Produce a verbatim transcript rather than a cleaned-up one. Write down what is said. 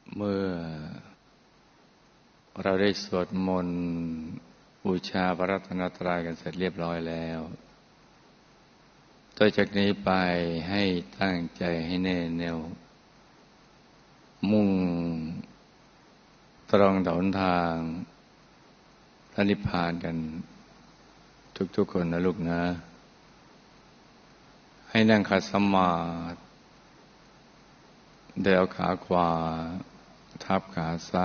เมื่อเราได้สวดมนต์บูชาพระรัตนตรัยกันเสร็จเรียบร้อยแล้วต่อจากนี้ไปให้ตั้งใจให้แน่แน่วมุ่งตรงต่อหนทางพระนิพพานกันทุกๆคนนะลูกนะให้นั่งขัดสมาธิโดยเอาขาขวาทับขาซ้าย